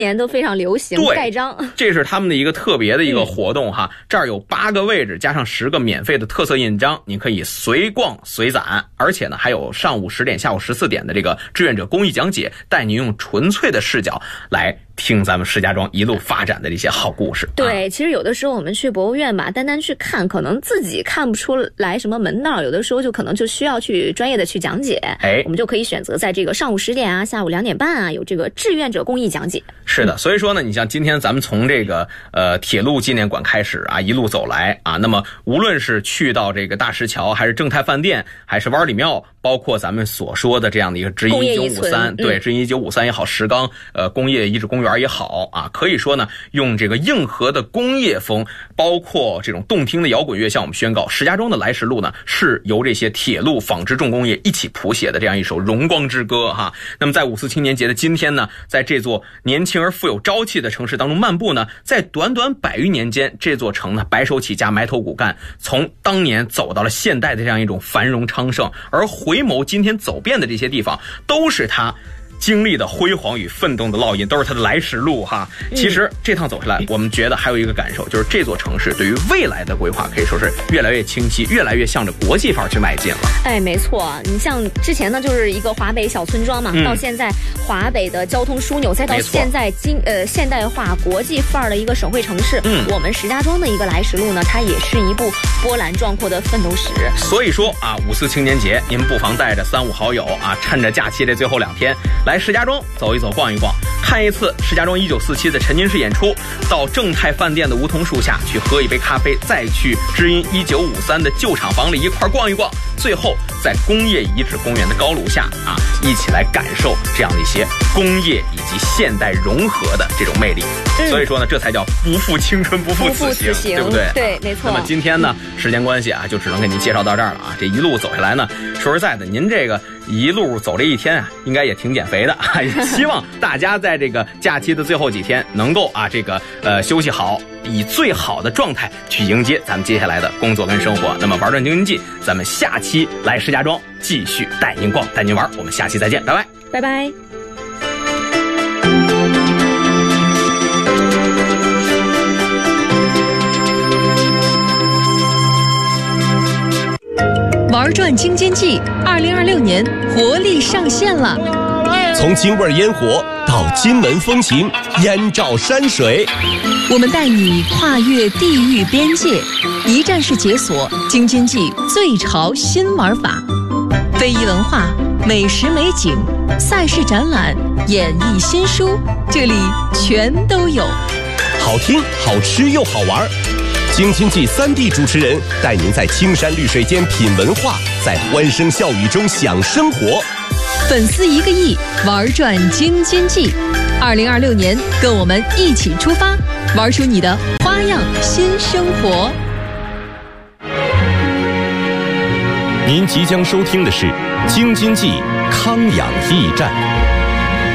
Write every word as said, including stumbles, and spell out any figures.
年都非常流行盖章， 这是他们的一个特别的一个活动哈。嗯、这儿有八个位置，加上十个免费的特色印章，你可以随逛随攒。而且呢，还有上午十点、下午十四点的这个志愿者公益讲解，带你用纯粹的视角来听咱们石家庄一路发展的这些好故事。 对，其实有的时候我们去博物院吧，单单去看，可能自己看不出来什么门道，有的时候就可能就需要去专业的去讲解。哎，我们就可以选择在这个上午十点啊、下午两点半啊，有这个志愿者公益讲解。 是的，所以说呢，你像今天咱们从这个呃铁路纪念馆开始啊，一路走来啊，那么无论是去到这个大石桥，还是正泰饭店，还是湾里庙，包括咱们所说的这样的一个知音一九五三，对，知音一九五三也好，石冈呃工业遗址公园也好啊，可以说呢，用这个硬核的工业风，包括这种动听的摇滚乐，向我们宣告，石家庄的来时路呢，是由这些铁路、纺织重工业一起谱写的这样一首荣光之歌哈。那么在五四青年节的今天呢，在这座年轻而富有朝气的城市当中漫步呢，在短短百余年间，这座城呢白手起家，埋头苦干，从当年走到了现代的这样一种繁荣昌盛，而回眸今天走遍的这些地方，都是它经历的辉煌与奋斗的烙印，都是它的来时路哈。其实这趟走下来，我们觉得还有一个感受，就是这座城市对于未来的规划可以说是越来越清晰，越来越向着国际范儿去迈进了。 哎，没错，你像之前呢，就是一个华北小村庄嘛，嗯、到现在华北的交通枢纽，再到现在经呃现代化国际范儿的一个省会城市，嗯，我们石家庄的一个来时路呢，它也是一部波澜壮阔的奋斗史。 所以说啊，五四青年节，您不妨带着三五好友啊，趁着假期这最后两天，来石家庄走一走、逛一逛，看一次石家庄一九四七的沉浸式演出，到正泰饭店的梧桐树下去喝一杯咖啡，再去知音一九五三的旧厂房里一块逛一逛，最后在工业遗址公园的高炉下啊，一起来感受这样的一些工业以及现代融合的这种魅力。嗯、所以说呢，这才叫不负青春不负此行， 行对不对？ 对，没错。 那么今天呢，时间关系啊，就只能给您介绍到这儿了啊。这一路走下来呢，说实在的，您这个一路走这一天啊，应该也挺减肥的啊。也希望大家在这个假期的最后几天，能够啊这个呃休息好，以最好的状态去迎接咱们接下来的工作跟生活。那么玩转京津冀，咱们下期来石家庄继续带您逛、带您玩。我们下期再见，拜拜， 拜拜。 玩转京津冀二零二六年活力上线了， 从京味烟火到金门风情，燕赵山水， 我们带你跨越地域边界，一站式解锁京津冀最潮新玩法，非遗文化、美食美景、赛事展览、演艺新书，这里全都有， 好听、好吃又好玩。京津冀三地主持人带您在青山绿水间品文化，在欢声笑语中享生活。 粉丝一个亿，玩转京津冀。二零二六年，跟我们一起出发，玩出你的花样新生活。 您即将收听的是京津冀康养驿站。